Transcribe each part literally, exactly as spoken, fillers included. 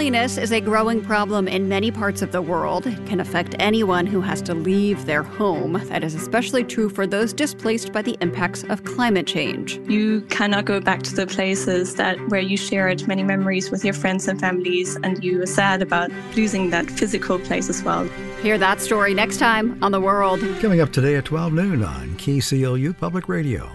Loneliness is a growing problem in many parts of the world. It can affect anyone who has to leave their home. That is especially true for those displaced by the impacts of climate change. You cannot go back to the places that where you shared many memories with your friends and families, and you are sad about losing that physical place as well. Hear that story next time on The World. Coming up today at twelve noon on K C L U Public Radio.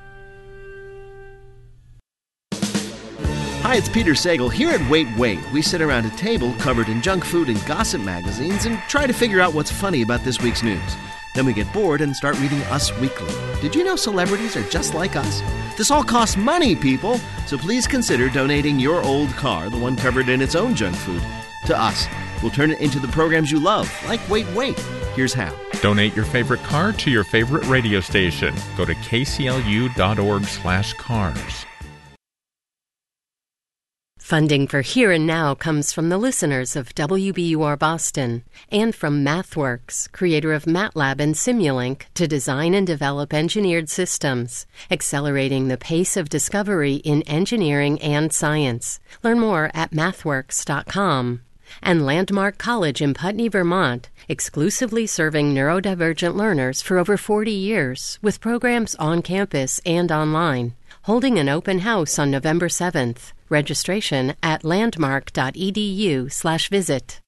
Hi, it's Peter Sagal. Here at Wait Wait, we sit around a table covered in junk food and gossip magazines and try to figure out what's funny about this week's news. Then we get bored and start reading Us Weekly. Did you know celebrities are just like us? This all costs money, people, so please consider donating your old car, the one covered in its own junk food, to us. We'll turn it into the programs you love, like Wait Wait. Here's how. Donate your favorite car to your favorite radio station. Go to kclu.org slash cars. Funding for Here and Now comes from the listeners of W B U R Boston and from MathWorks, creator of MATLAB and Simulink, to design and develop engineered systems, accelerating the pace of discovery in engineering and science. Learn more at mathworks dot com. And Landmark College in Putney, Vermont, exclusively serving neurodivergent learners for over forty years, with programs on campus and online. Holding an open house on November seventh. Registration at landmark.edu slash visit.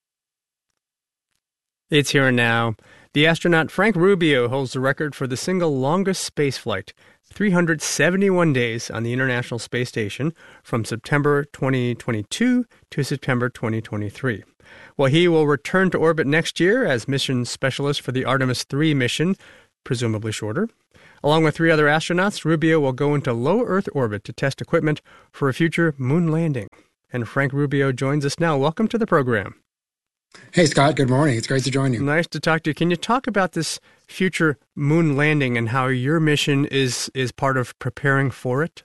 It's Here and Now. The astronaut Frank Rubio holds the record for the single longest spaceflight, three hundred seventy-one days on the International Space Station from September twenty twenty-two to September twenty twenty-three. Well, he will return to orbit next year as mission specialist for the Artemis three mission, presumably shorter. Along with three other astronauts, Rubio will go into low Earth orbit to test equipment for a future moon landing. And Frank Rubio joins us now. Welcome to the program. Hey, Scott. Good morning. It's great to join you. Nice to talk to you. Can you talk about this future moon landing and how your mission is, is part of preparing for it?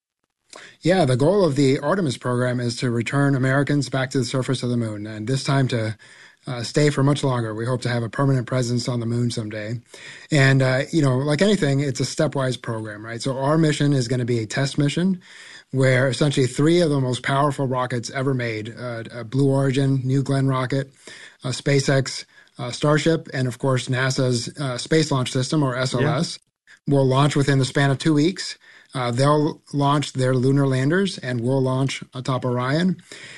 Yeah, the goal of the Artemis program is to return Americans back to the surface of the moon, and this time to Uh, stay for much longer. We hope to have a permanent presence on the moon someday. And, uh, you know, like anything, it's a stepwise program, right? So our mission is going to be a test mission where essentially three of the most powerful rockets ever made, uh, a Blue Origin, New Glenn rocket, uh, SpaceX, uh, Starship, and of course NASA's uh, Space Launch System, or S L S, yeah. will launch within the span of two weeks. Uh, they'll launch their lunar landers, and we'll launch atop Orion.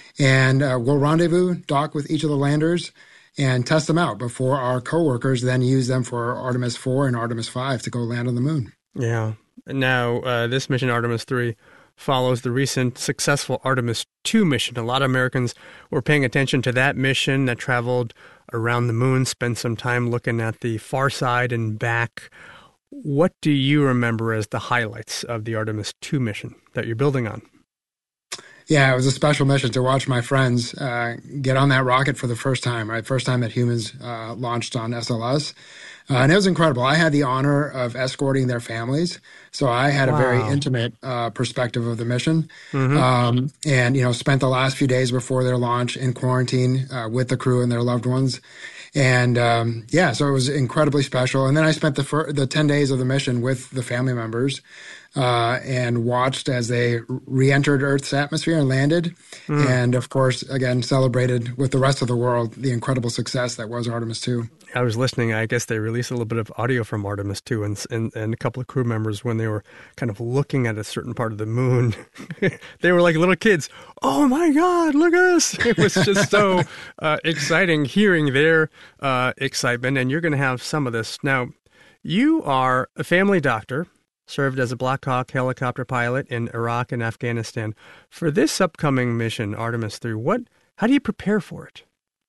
And uh, we'll rendezvous, dock with each of the landers, and test them out before our coworkers then use them for Artemis four and Artemis five to go land on the moon. Yeah. Now, uh, this mission, Artemis three, follows the recent successful Artemis two mission. A lot of Americans were paying attention to that mission that traveled around the moon, spent some time looking at the far side and back. What do you remember as the highlights of the Artemis two mission that you're building on? Yeah, it was a special mission to watch my friends uh, get on that rocket for the first time, right? First time that humans uh, launched on S L S. Uh, and it was incredible. I had the honor of escorting their families. So I had wow. a very intimate uh, perspective of the mission. Mm-hmm. Um, and, you know, spent the last few days before their launch in quarantine uh, with the crew and their loved ones. And, um, yeah, so it was incredibly special. And then I spent the fir- the ten days of the mission with the family members. Uh, and watched as they re-entered Earth's atmosphere and landed. Mm. And, of course, again, celebrated with the rest of the world the incredible success that was Artemis two. I was listening. I guess they released a little bit of audio from Artemis two, and, and, and a couple of crew members, when they were kind of looking at a certain part of the moon, they were like little kids. Oh, my God, look at us. It was just so uh, exciting hearing their uh, excitement, and you're going to have some of this. Now, you are a family doctor, served as a Black Hawk helicopter pilot in Iraq and Afghanistan. For this upcoming mission, Artemis three, what, how do you prepare for it?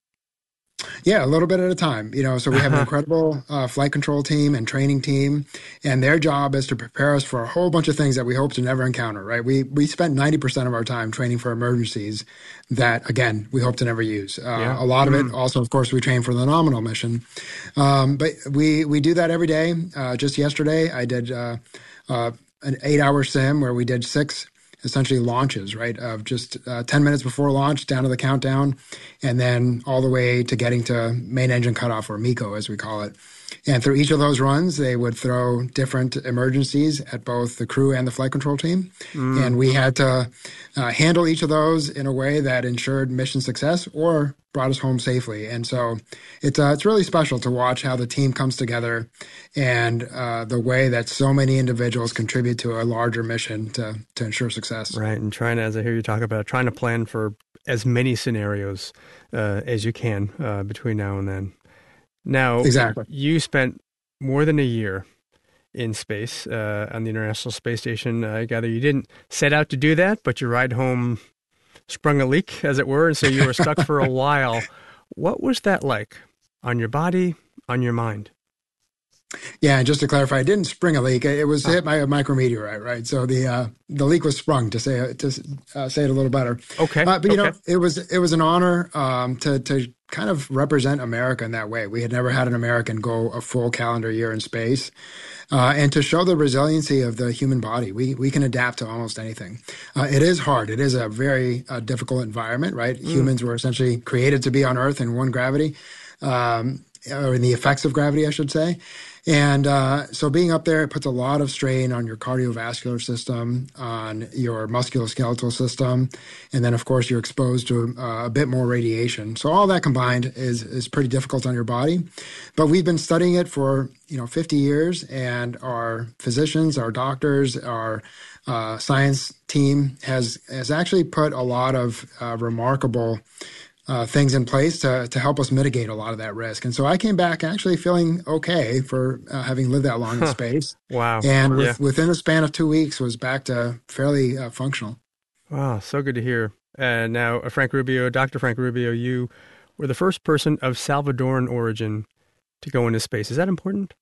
Yeah, a little bit at a time. You know, so we have an incredible uh, flight control team and training team, and their job is to prepare us for a whole bunch of things that we hope to never encounter, right? We we spent ninety percent of our time training for emergencies that, again, we hope to never use. Uh, yeah. A lot of it, mm. also, of course, we train for the nominal mission. Um, but we, we do that every day. Uh, just yesterday, I did uh, uh, an eight-hour sim where we did six essentially launches, right, of just uh, ten minutes before launch down to the countdown, and then all the way to getting to main engine cutoff, or MECO as we call it. And through each of those runs, they would throw different emergencies at both the crew and the flight control team. Mm. And we had to uh, handle each of those in a way that ensured mission success or brought us home safely. And so it's uh, it's really special to watch how the team comes together and uh, the way that so many individuals contribute to a larger mission to, to ensure success. Right. And trying to, as I hear you talk about, trying to plan for as many scenarios uh, as you can uh, between now and then. Now, exactly. You spent more than a year in space uh, on the International Space Station. I gather you didn't set out to do that, but your ride home sprung a leak, as it were, and so you were stuck for a while. What was that like on your body, on your mind? Yeah, and just to clarify, it didn't spring a leak. It was hit by a micrometeorite, right? So the uh, the leak was sprung, to say to uh, say it a little better. Okay. Uh, but you okay. know, it was it was an honor um, to to kind of represent America in that way. We had never had an American go a full calendar year in space, uh, and to show the resiliency of the human body. We we can adapt to almost anything. Uh, it is hard. It is a very uh, difficult environment, right? Mm. Humans were essentially created to be on Earth in one gravity, um, or in the effects of gravity, I should say. And uh, so being up there, it puts a lot of strain on your cardiovascular system, on your musculoskeletal system, and then, of course, you're exposed to uh, a bit more radiation. So all that combined is is pretty difficult on your body. But we've been studying it for, you know, fifty years, and our physicians, our doctors, our uh, science team has, has actually put a lot of uh, remarkable Uh, things in place to to help us mitigate a lot of that risk. And so I came back actually feeling okay for uh, having lived that long in space. Wow. And with, yeah. within the span of two weeks was back to fairly uh, functional. Wow, so good to hear. And now, uh, Frank Rubio, Doctor Frank Rubio, you were the first person of Salvadoran origin to go into space. Is that important?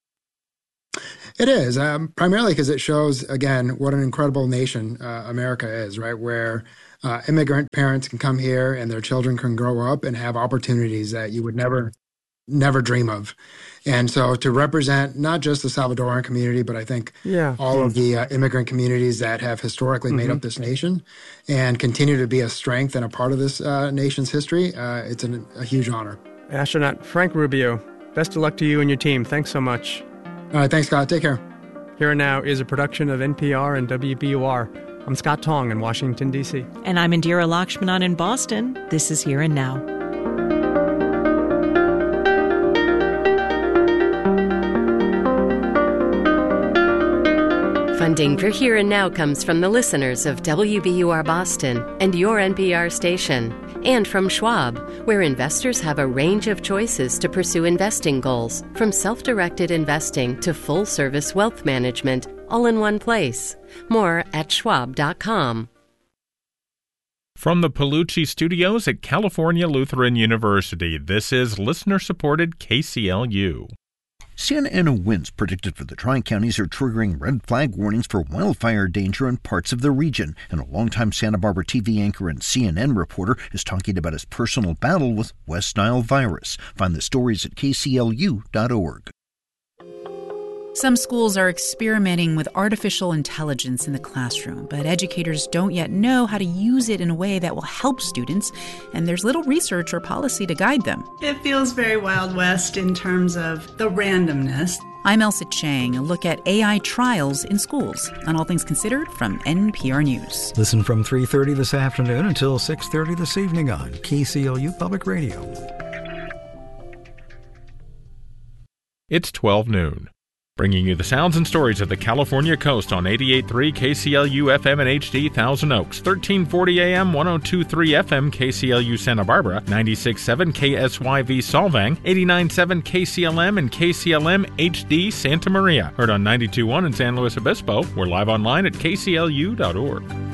It is, um, primarily because it shows, again, what an incredible nation uh, America is, right? Where uh, immigrant parents can come here and their children can grow up and have opportunities that you would never, never dream of. And so to represent not just the Salvadoran community, but I think yeah. all mm-hmm. of the uh, immigrant communities that have historically mm-hmm. made up this nation and continue to be a strength and a part of this uh, nation's history, uh, it's an, a huge honor. Astronaut Frank Rubio, best of luck to you and your team. Thanks so much. All right, thanks, Scott. Take care. Here and Now is a production of N P R and W B U R. I'm Scott Tong in Washington, D C. And I'm Indira Lakshmanan in Boston. This is Here and Now. Funding for Here and Now comes from the listeners of W B U R Boston and your N P R station, and from Schwab, where investors have a range of choices to pursue investing goals, from self-directed investing to full-service wealth management, all in one place. More at schwab dot com. From the Palucci Studios at California Lutheran University, this is listener-supported K C L U. Santa Ana winds predicted for the Tri-Counties are triggering red flag warnings for wildfire danger in parts of the region, and a longtime Santa Barbara T V anchor and C N N reporter is talking about his personal battle with West Nile virus. Find the stories at K C L U dot org. Some schools are experimenting with artificial intelligence in the classroom, but educators don't yet know how to use it in a way that will help students, and there's little research or policy to guide them. It feels very Wild West in terms of the randomness. I'm Elsa Chang, a look at A I trials in schools on All Things Considered from N P R News. Listen from three thirty this afternoon until six thirty this evening on K C L U Public Radio. It's twelve noon. Bringing you the sounds and stories of the California coast on eighty-eight point three K C L U F M and H D Thousand Oaks, thirteen forty A M, one oh two point three F M K C L U Santa Barbara, ninety-six point seven K S Y V Solvang, eighty-nine point seven K C L M and K C L M H D Santa Maria. Heard on ninety-two point one in San Luis Obispo. We're live online at K C L U dot org.